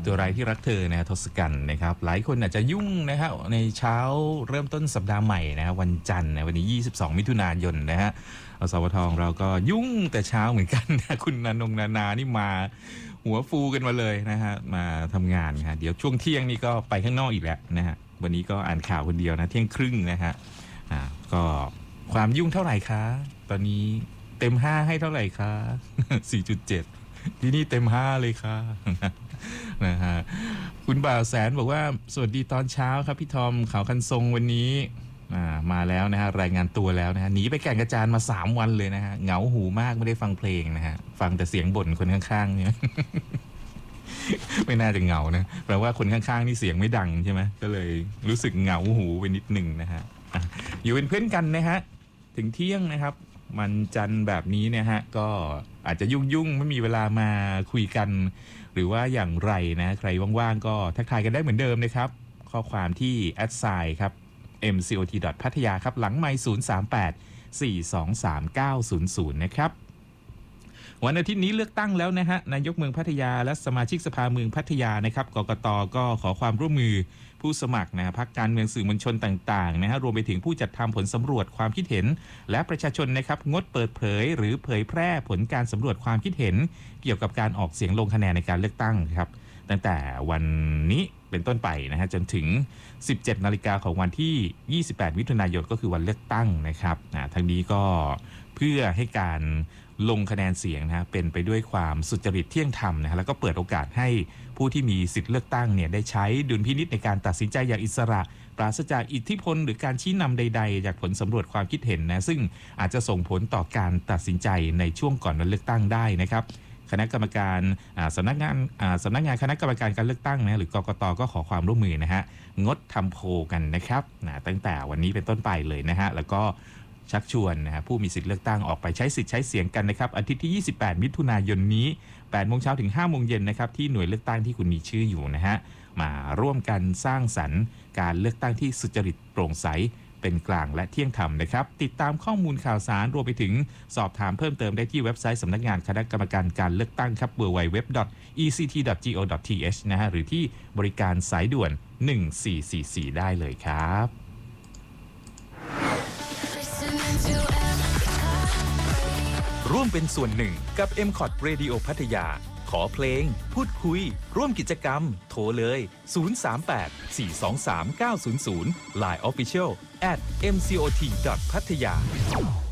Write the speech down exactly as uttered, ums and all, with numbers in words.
ตัวร้ายที่รักเธอนะทศกัณฐ์นะครับหลายคนอาจจะยุ่งนะครับในเช้าเริ่มต้นสัปดาห์ใหม่นะวันจันทร์นะวันนี้ยี่สิบสองมิถุนายนนะฮะอสวทเราก็ยุ่งแต่เช้าเหมือนกันนะคุณนนงนานานี่มาหัวฟูกันมาเลยนะฮะมาทำงานนะเดี๋ยวช่วงเที่ยงนี่ก็ไปข้างนอกอีกแล้วนะฮะวันนี้ก็อ่านข่าวคนเดียวนะเที่ยงครึ่งนะฮะอ่าก็ความยุ่งเท่าไหร่คะตอนนี้เต็มห้าให้เท่าไหร่คะ สี่จุดเจ็ด ที่นี่เต็มห้าเลยค่ะ นะฮะคุณบ่าวแสนบอกว่าสวัสดีตอนเช้าครับพี่ทอมเขาคันทรงวันนี้อ่ามาแล้วนะฮะรายงานตัวแล้วนะฮะหนีไปแก่งกระจานมาสามวันเลยนะฮะเหงาหูมากไม่ได้ฟังเพลงนะฮะฟังแต่เสียงบ่นคนข้างๆเนี่ย ไม่น่าจะเหงานะแปลว่าคนข้างๆนี่เสียงไม่ดังใช่ไหมก็เลยรู้สึกเหงาหูไปนิดหนึ่งนะฮะอยู่เป็นเพื่อนกันนะฮะถึงเที่ยงนะครับมันจันแบบนี้เนี่ยฮะก็อาจจะยุ่งๆไม่มีเวลามาคุยกันหรือว่าอย่างไรนะใครว่างๆก็ทักทายกันได้เหมือนเดิมนะครับข้อความที่ แอท ไซน์ ครับ เอ็ม ซี โอ ที พัทยาครับหลังไมค์ศูนย์ สาม แปด สี่ สอง สาม เก้า ศูนย์ ศูนย์นะครับวันอาทิตย์นี้เลือกตั้งแล้วนะฮะนายกเมืองพัทยาและสมาชิกสภาเมืองพัทยานะครับกกต.ก็ขอความร่วมมือผู้สมัครนะพรรคการเมืองสื่อมวลชนต่างๆนะฮะรวมไปถึงผู้จัดทำผลสำรวจความคิดเห็นและประชาชนนะครับงดเปิดเผยหรือเผยแพร่ผลการสำรวจความคิดเห็นเกี่ยวกับการออกเสียงลงคะแนนในการเลือกตั้งครับตั้งแต่วันนี้เป็นต้นไปนะฮะจนถึง สิบเจ็ดนาฬิกาของวันที่ยี่สิบแปดมิถุนายนก็คือวันเลือกตั้งนะครับนะทั้งนี้ก็เพื่อให้การลงคะแนนเสียงนะเป็นไปด้วยความสุจริตเที่ยงธรรมนะแล้วก็เปิดโอกาสให้ผู้ที่มีสิทธิเลือกตั้งเนี่ยได้ใช้ดุลพินิจในการตัดสินใจอย่างอิสระปราศจากอิทธิพลหรือการชี้นำใดๆจากผลสำรวจความคิดเห็นนะซึ่งอาจจะส่งผลต่อการตัดสินใจในช่วงก่อนวันเลือกตั้งได้นะครับคณะกรรมการสำนักงานสำนักงานคณะกรรมการการเลือกตั้งนะหรือกกต.ก็ขอความร่วมมือนะฮะงดทำโพลกันนะครับนะตั้งแต่วันนี้เป็นต้นไปเลยนะฮะแล้วก็ชักชวนนะฮะผู้มีสิทธิเลือกตั้งออกไปใช้สิทธิ์ใช้เสียงกันนะครับอาทิตย์ที่ยี่สิบแปดมิถุนายนนี้ แปดโมงเช้าถึง ห้าโมงเย็นนะครับที่หน่วยเลือกตั้งที่คุณมีชื่ออยู่นะฮะมาร่วมกันสร้างสรรค์การเลือกตั้งที่สุจริตโปร่งใสเป็นกลางและเที่ยงธรรมนะครับติดตามข้อมูลข่าวสารรวมไปถึงสอบถามเพิ่มเติมได้ที่เว็บไซต์สำนักงานคณะกรรมการการเลือกตั้งครับ ดับเบิลยู ดับเบิลยู ดับเบิลยู ดอท อี ซี ที ดอท จี โอ ดอท ที เอช นะฮะหรือที่บริการสายด่วนหนึ่งสี่สี่สี่ได้เลยครับร่วมเป็นส่วนหนึ่งกับ เอ็ม คอท Radio พัทยาขอเพลงพูดคุยร่วมกิจกรรมโทรเลย ศูนย์ สาม แปด สี่ สอง สาม เก้า ศูนย์ ศูนย์ ไลน์ Official แอท เอ็ม ซี โอ ที พัทยา